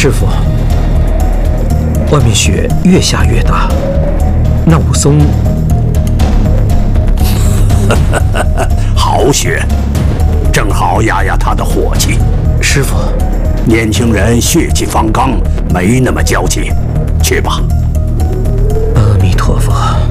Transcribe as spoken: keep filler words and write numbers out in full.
师傅，外面雪越下越大，那武松…… 好雪，正好压压他的火气。 师傅， 年轻人血气方刚，没那么娇气，去吧。 阿弥陀佛。